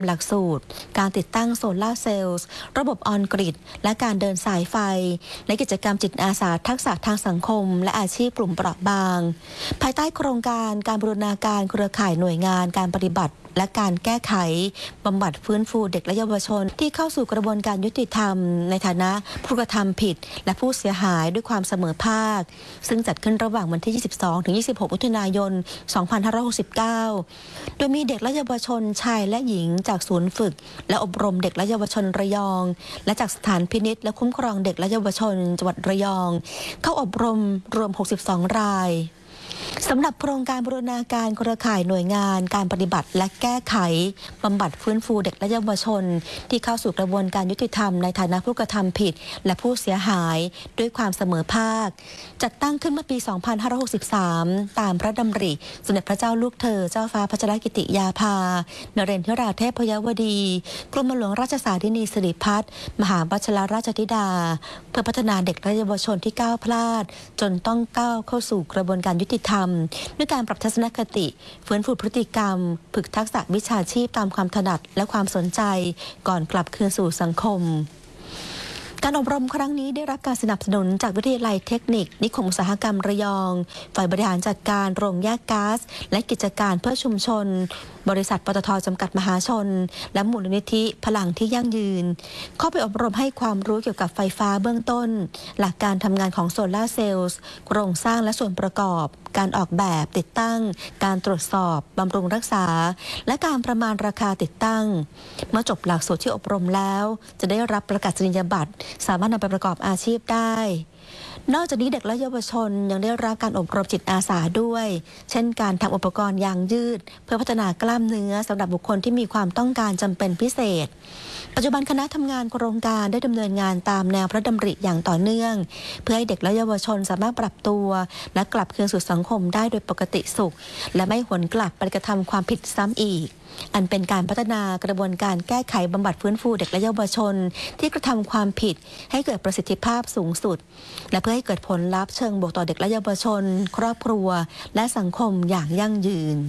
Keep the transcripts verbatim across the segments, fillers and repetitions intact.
หลักสูตรการติดตั้งโซลาร์เซลล์ระบบออนกริดและการเดินสายไฟและกิจกรรมจิตอาสาทักษะทางสังคมและอาชีพกลุ่มเปราะบางภายใต้โครงการการบูรณาการเครือข่ายหน่วยงานการปฏิบัติและการแก้ไขบำบัดฟื้นฟูเด็กและเยาวชนที่เข้าสู่กระบวนการยุติธรรมในฐานะผู้กระทำผิดและผู้เสียหายด้วยความเสมอภาคซึ่งจัดขึ้นระหว่างวันที่ ยี่สิบสองถึงยี่สิบหก มิถุนายน สองพันห้าร้อยหกสิบเก้า โดยมีเด็กและเยาวชนชายและหญิงจากศูนย์ฝึกและอบรมเด็กและเยาวชนระยองและจากสถานพินิจและคุ้มครองเด็กและเยาวชนจังหวัดระยองเข้าอบรมรวม หกสิบสอง รายสำหรับโครงการบูรณาการเครือข่ายหน่วยงานการปฏิบัติและแก้ไขบำบัดฟื้นฟูเด็กและเยาวชนที่เข้าสู่กระบวนการยุติธรรมในฐานะผู้กระทำผิดและผู้เสียหายด้วยความเสมอภาคจัดตั้งขึ้นเมื่อปี สองพันห้าร้อยหกสิบสาม ตามพระดำริสมเด็จพระเจ้าลูกเธอเจ้าฟ้าพัชรกิติยาภานเรนทราเทพยวดีกรมหลวงราชสาธินีสิริพัฒน์มหาวชิรราชธิดาเพื่อพัฒนาเด็กและเยาวชนที่ก้าวพลาดจนต้องก้าวเข้าสู่กระบวนการยุติธรรมด้วยการปรับทัศนคติฟื้นฟูพฤติกรรมฝึกทักษะวิชาชีพตามความถนัดและความสนใจก่อนกลับคืนสู่สังคมการอบรมครั้งนี้ได้รับการสนับสนุนจากวิทยาลัยเทคนิคนิคมอุตสาหกรรมระยองฝ่ายบริหารจัดการโรงแยกก๊าซและกิจการเพื่อชุมชนบริษัทปตท.จำกัดมหาชนและมูลนิธิพลังที่ยั่งยืนเข้าไปอบรมให้ความรู้เกี่ยวกับไฟฟ้าเบื้องต้นหลักการทำงานของโซลาร์เซลล์โครงสร้างและส่วนประกอบการออกแบบติดตั้งการตรวจสอบบำรุงรักษาและการประมาณราคาติดตั้งเมื่อจบหลักสูตรที่อบรมแล้วจะได้รับประกาศนียบัตรสามารถนำไปประกอบอาชีพได้นอกจากนี้เด็กและเยาวชนยังได้รับการอบรมจิตอาสาด้วยเช่นการทำอุปกรณ์ยางยืดเพื่อพัฒนากล้ามเนื้อสำหรับบุคคลที่มีความต้องการจำเป็นพิเศษปัจจุบันคณะทำงานโครงการได้ดำเนินงานตามแนวพระดำริอย่างต่อเนื่องเพื่อให้เด็กและเยาวชนสามารถปรับตัวและกลับคืนสู่สังคมได้โดยปกติสุขและไม่หวนกลับไปกระทำความผิดซ้ำอีกอันเป็นการพัฒนากระบวนการแก้ไขบำบัดฟื้นฟูเด็กและเยาวชนที่กระทำความผิดให้เกิดประสิทธิภาพสูงสุดและเพื่อให้เกิดผลลัพธ์เชิงบวกต่อเด็กและเยาวชนครอบครัวและสังคมอย่างยั่งยืน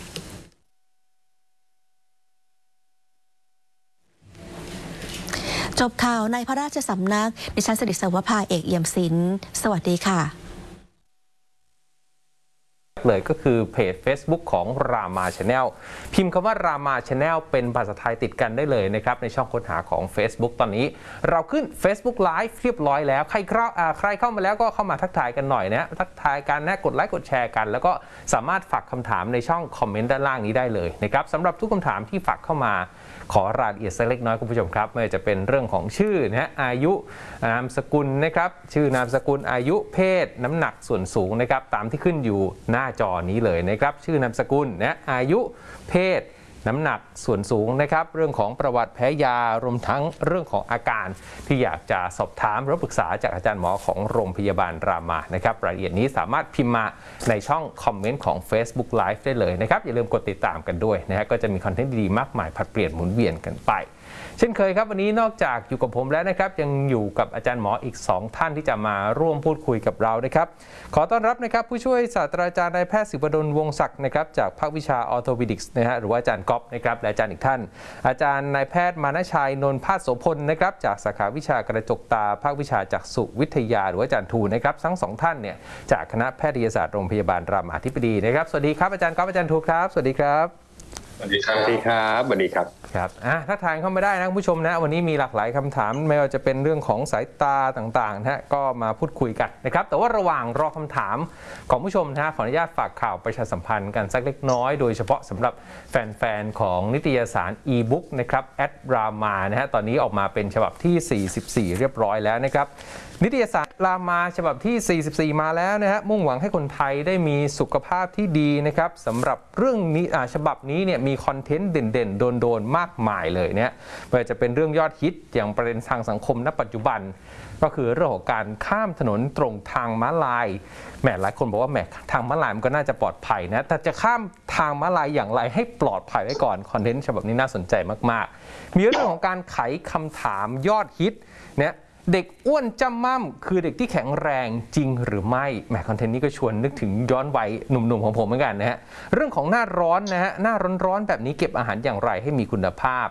จบข่าวในพระราชสำนักดิฉันสิริสวภาเอกเอี่ยมศิลป์สวัสดีค่ะเลยก็คือเพจ Facebook ของรามา Channel พิมพ์คำว่ารามา Channel เป็นภาษาไทยติดกันได้เลยนะครับในช่องค้นหาของ Facebook ตอนนี้เราขึ้น Facebook Live เรียบร้อยแล้วใครเข้าใครเข้ามาแล้วก็เข้ามาทักทายกันหน่อยนะทักทายกันนะกดไลค์กดแชร์กันแล้วก็สามารถฝากคำถามในช่องคอมเมนต์ด้านล่างนี้ได้เลยนะครับสำหรับทุกคำถามที่ฝากเข้ามาขอรายละเอียดสักเล็กน้อยคุณผู้ชมครับไม่ว่าจะเป็นเรื่องของชื่อนะอายุนามสกุลนะครับชื่อนามสกุลอายุเพศน้ำหนักส่วนสูงนะครับตามที่ขึ้นอยู่หน้าจอนี้เลยนะครับชื่อนามสกุลนะอายุเพศน้ำหนักส่วนสูงนะครับเรื่องของประวัติแพ้ยารวมทั้งเรื่องของอาการที่อยากจะสอบถามหรือปรึกษาจากอาจารย์หมอของโรงพยาบาลรามานะครับรายละเอียดนี้สามารถพิมพ์มาในช่องคอมเมนต์ของ Facebook Live ได้เลยนะครับอย่าลืมกดติดตามกันด้วยนะฮะก็จะมีคอนเทนต์ดีๆมากมายผลัดเปลี่ยนหมุนเวียนกันไปเช่นเคยครับวันนี้นอกจากอยู่กับผมแล้วนะครับยังอยู่กับอาจารย์หมออีกสองท่านที่จะมาร่วมพูดคุยกับเรานะครับขอต้อนรับนะครับผู้ช่วยศาสตราจารย์นายแพทย์ศิวดลวงศ์ศักดิ์นะครับจากภาควิชาออร์โทวิดิกส์นะฮะหรือว่าอาจารย์ก๊อฟนะครับและอาจารย์อีกท่านอาจารย์นายแพทย์มานชัยนนท์ภาสโสพลนะครับจากสาขาวิชากระจกตาภาควิชาจักษุวิทยาหรือว่าอาจารย์ทูนะครับทั้งสองท่านเนี่ยจากคณะแพทยศาสตร์โรงพยาบาลรามาธิบดีนะครับสวัสดีครับอาจารย์ก๊อฟอาจารย์ทูครับสวัสดีครับสวัสดีครับสวัสดีครับสวัสดีครับครับอ่ะถ้าทางเข้ามาได้นะคุณผู้ชมนะวันนี้มีหลากหลายคำถามไม่ว่าจะเป็นเรื่องของสายตาต่างๆนะฮะก็มาพูดคุยกันนะครับแต่ว่าระหว่างรอคำถามของผู้ชมนะฮะขออนุญาตฝากข่าวประชาสัมพันธ์กันสักเล็กน้อยโดยเฉพาะสำหรับแฟนๆของนิตยสาร e-book นะครับแอดรามานะฮะตอนนี้ออกมาเป็นฉบับที่สี่สิบสี่เรียบร้อยแล้วนะครับนิตยสารรามาฉบับที่สี่สิบสี่มาแล้วนะฮะมุ่งหวังให้คนไทยได้มีสุขภาพที่ดีนะครับสำหรับเรื่องนี้ฉบับนี้เนี่ยมีคอนเทนต์เด่นๆโดนๆมากมายเลยเนี่ยไม่ว่าจะเป็นเรื่องยอดฮิตอย่างประเด็นทางสังคมณปัจจุบันก็คือเรื่องของการข้ามถนนตรงทางม้าลายแหมหลายคนบอกว่าแหมทางม้าลายมันก็น่าจะปลอดภัยนะแต่จะข้ามทางม้าลายอย่างไรให้ปลอดภัยไว้ก่อนคอนเทนต์ฉบับนี้น่าสนใจมากๆมีเรื่องของการไขคำถามยอดฮิตเนี่ยเด็กอ้วนจำม่ำคือเด็กที่แข็งแรงจริงหรือไม่แหมคอนเทนต์นี้ก็ชวนนึกถึงย้อนวัยหนุ่มๆของผมเหมือนกันนะฮะเรื่องของหน้าร้อนนะฮะหน้าร้อนๆแบบนี้เก็บอาหารอย่างไรให้มีคุณภาพ